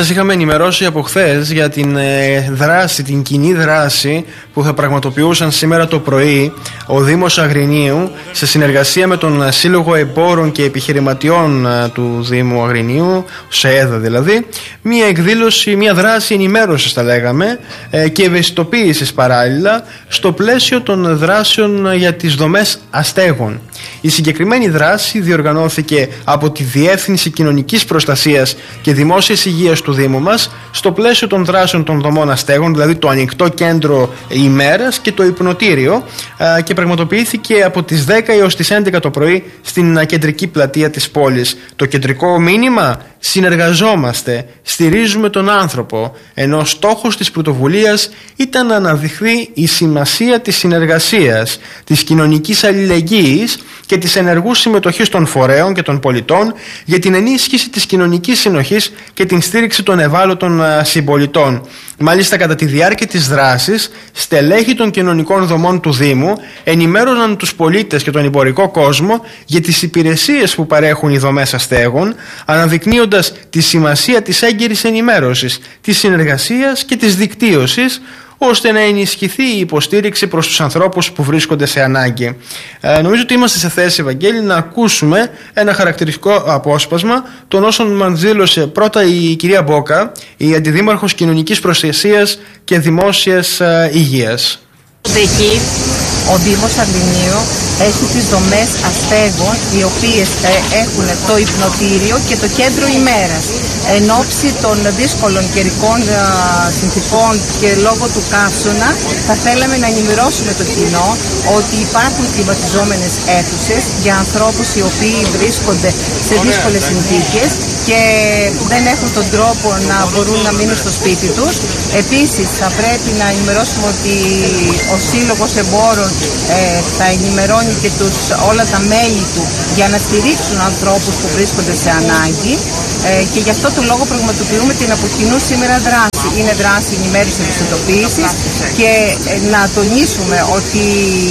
Σας είχαμε ενημερώσει από χθες για την δράση, την κοινή δράση που θα πραγματοποιούσαν σήμερα το πρωί ο Δήμος Αγρινίου σε συνεργασία με τον Σύλλογο Εμπόρων και Επιχειρηματιών του Δήμου Αγρινίου, ΣΕΕΔΑ δηλαδή, μια εκδήλωση, μια δράση ενημέρωσης θα λέγαμε και ευαισθητοποίησης παράλληλα στο πλαίσιο των δράσεων για τις δομές αστέγων. Η συγκεκριμένη δράση διοργανώθηκε από τη Διεύθυνση Κοινωνικής Προστασίας και Δημόσιας Υγείας του Δήμου μας στο πλαίσιο των δράσεων των δομών αστέγων, δηλαδή το ανοιχτό κέντρο ημέρας και το υπνοτήριο, και πραγματοποιήθηκε από τις 10 έως τις 11 το πρωί στην κεντρική πλατεία της πόλης. Το κεντρικό μήνυμα: συνεργαζόμαστε, στηρίζουμε τον άνθρωπο, ενώ στόχος της πρωτοβουλίας ήταν να αναδειχθεί η σημασία της συνεργασίας, της κοινωνικής αλληλεγγύης και της ενεργούς συμμετοχής των φορέων και των πολιτών για την ενίσχυση της κοινωνικής συνοχής και την στήριξη των ευάλωτων συμπολιτών. Μάλιστα, κατά τη διάρκεια της δράσης, στελέχη των κοινωνικών δομών του Δήμου ενημέρωναν τους πολίτες και τον εμπορικό κόσμο για τις υπηρεσίες που παρέχουν οι δομές αστέγων, αναδεικνύοντας τη σημασία της έγκαιρης ενημέρωσης, της συνεργασίας και της δικτύωσης, ώστε να ενισχυθεί η υποστήριξη προς τους ανθρώπους που βρίσκονται σε ανάγκη. Νομίζω ότι είμαστε σε θέση, Βαγγέλη, να ακούσουμε ένα χαρακτηριστικό απόσπασμα των όσων μας δήλωσε πρώτα η κυρία Μπόκα, η Αντιδήμαρχος Κοινωνικής Προστασίας και Δημόσιας Υγείας. Εκεί ο Δήμος Αγρινίου έχει τις δομές αστέγων, οι οποίες έχουν το υπνοτήριο και το κέντρο ημέρας. Εν ώψη των δύσκολων καιρικών συνθηκών και λόγω του καύσωνα, θα θέλαμε να ενημερώσουμε το κοινό ότι υπάρχουν κλιματιζόμενες αίθουσες για ανθρώπους οι οποίοι βρίσκονται σε δύσκολες συνθήκες και δεν έχουν τον τρόπο να μπορούν να μείνουν στο σπίτι τους. Επίσης, θα πρέπει να ενημερώσουμε ότι ο Σύλλογος Εμπόρων θα ενημερώνει και όλα τα μέλη του για να στηρίξουν ανθρώπους που βρίσκονται σε ανάγκη, και γι' αυτό το λόγο πραγματοποιούμε την από κοινού σήμερα δράση. Είναι δράση ενημέρωσης και ευαισθητοποίησης και να τονίσουμε ότι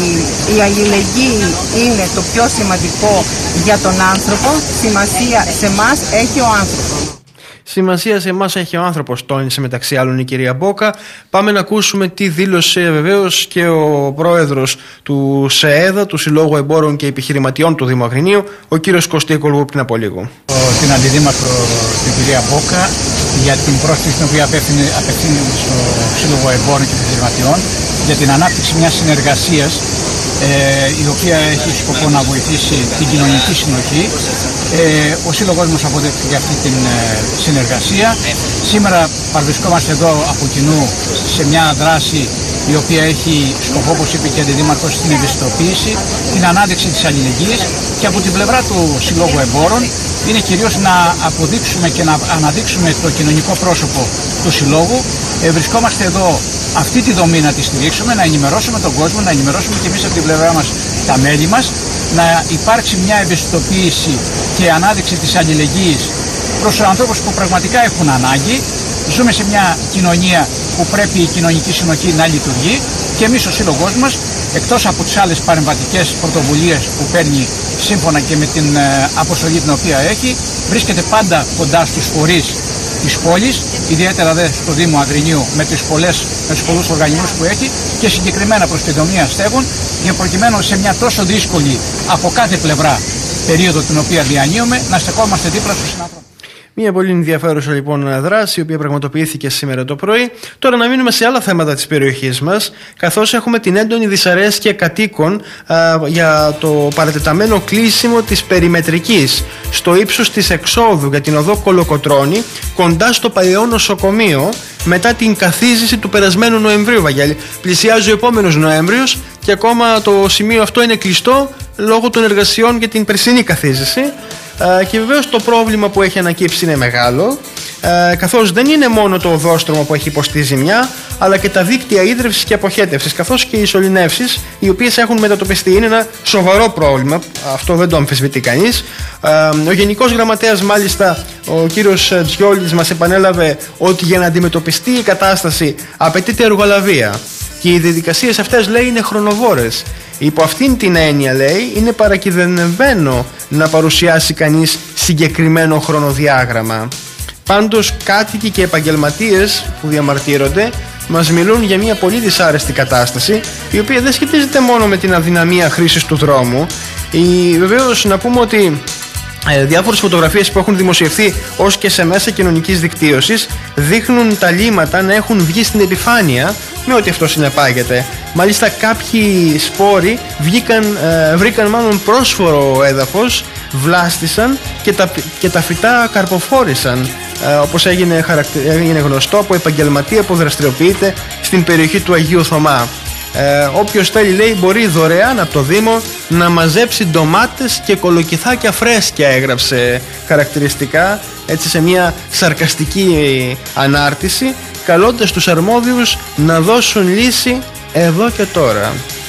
η αλληλεγγύη είναι το πιο σημαντικό για τον άνθρωπο. Σημασία σε εμάς έχει ο άνθρωπος. Σημασία σε εμάς έχει ο άνθρωπος, τόνισε μεταξύ άλλων η κυρία Μπόκα. Πάμε να ακούσουμε τι δήλωσε βεβαίως και ο πρόεδρος του ΣΕΕΔΑ, του Συλλόγου Εμπόρων και Επιχειρηματιών του Δήμου Αγρινίου, ο κύριος Κωστή Κολγού, πριν από λίγο. Την Αντιδήμαρχο, την κυρία Μπόκα, για την πρόσκληση την οποία απευθύνει στο Σύλλογο Εμπόρων και Επιχειρηματιών για την ανάπτυξη μιας συνεργασίας η οποία έχει σκοπό να βοηθήσει την κοινωνική συνοχή. Ο Σύλλογος μας αποδέχτηκε αυτή την συνεργασία. Σήμερα παρευρισκόμαστε εδώ από κοινού σε μια δράση η οποία έχει σκοπό, όπως είπε και η Αντιδήμαρχος, την ευαισθητοποίηση, την ανάδειξη της αλληλεγγύης, και από την πλευρά του Συλλόγου Εμπόρων είναι κυρίως να αποδείξουμε και να αναδείξουμε το κοινωνικό πρόσωπο του Συλλόγου. Βρισκόμαστε εδώ αυτή τη δομή να τη στηρίξουμε, να ενημερώσουμε τον κόσμο, να ενημερώσουμε και εμείς από την πλευρά μας τα μέλη μας, να υπάρξει μια ευαισθητοποίηση και ανάδειξη της αλληλεγγύης προς τους ανθρώπους που πραγματικά έχουν ανάγκη. Ζούμε σε μια κοινωνία που πρέπει η κοινωνική συνοχή να λειτουργεί, και εμείς ο Σύλλογός μας, εκτός από τις άλλες παρεμβατικές πρωτοβουλίες που παίρνει σύμφωνα και με την αποστολή την οποία έχει, βρίσκεται πάντα κοντά στους φορείς της πόλης, ιδιαίτερα δε στο Δήμο Αγρινίου με τους πολλούς οργανισμούς που έχει, και συγκεκριμένα προς τη δομή αστέγων, για προκειμένου σε μια τόσο δύσκολη από κάθε πλευρά περίοδο την οποία διανύουμε να στεκόμαστε δίπλα στους συνανθρώπους. Μια πολύ ενδιαφέρουσα λοιπόν δράση, η οποία πραγματοποιήθηκε σήμερα το πρωί. Τώρα να μείνουμε σε άλλα θέματα της περιοχής μας, καθώς έχουμε την έντονη δυσαρέσκεια κατοίκων για το παρατεταμένο κλείσιμο της περιμετρικής στο ύψος της εξόδου για την οδό Κολοκοτρώνη, κοντά στο παλαιό νοσοκομείο, μετά την καθίζηση του περασμένου Νοεμβρίου, Βαγγέλη. Πλησιάζει ο επόμενος Νοέμβριος και ακόμα το σημείο αυτό είναι κλειστό λόγω των εργασιών για την περσινή καθίζηση. Και βεβαίως το πρόβλημα που έχει ανακύψει είναι μεγάλο, καθώς δεν είναι μόνο το οδόστρωμα που έχει υποστεί ζημιά, αλλά και τα δίκτυα ίδρυυσης και αποχέτευσης, καθώς και οι σωληνεύσεις, οι οποίες έχουν μετατοπιστεί. Είναι ένα σοβαρό πρόβλημα, αυτό δεν το αμφισβητεί κανείς. Ο Γενικός Γραμματέας, μάλιστα, ο κύριος Τζιόλης, μας επανέλαβε ότι για να αντιμετωπιστεί η κατάσταση απαιτείται εργολαβία. Και οι διαδικασίες αυτές, λέει, είναι χρονοβόρες. Υπό αυτήν την έννοια, λέει, είναι παρακινδυνευμένο να παρουσιάσει κανείς συγκεκριμένο χρονοδιάγραμμα. Πάντως κάτοικοι και επαγγελματίες που διαμαρτύρονται μας μιλούν για μια πολύ δυσάρεστη κατάσταση, η οποία δεν σχετίζεται μόνο με την αδυναμία χρήσης του δρόμου. Βεβαίως να πούμε ότι διάφορες φωτογραφίες που έχουν δημοσιευθεί ως και σε μέσα κοινωνικής δικτύωσης δείχνουν τα λίμματα να έχουν βγει στην επιφάνεια, με ό,τι αυτό συνεπάγεται. Μάλιστα κάποιοι σπόροι βρήκαν μάλλον πρόσφορο έδαφος, βλάστησαν και τα φυτά καρποφόρησαν, όπως έγινε γνωστό από επαγγελματία που δραστηριοποιείται στην περιοχή του Αγίου Θωμά. Όποιος θέλει, λέει, μπορεί δωρεάν από το Δήμο να μαζέψει ντομάτες και κολοκυθάκια φρέσκια, έγραψε χαρακτηριστικά, έτσι, σε μια σαρκαστική ανάρτηση, καλώντας τους αρμόδιους να δώσουν λύση εδώ και τώρα.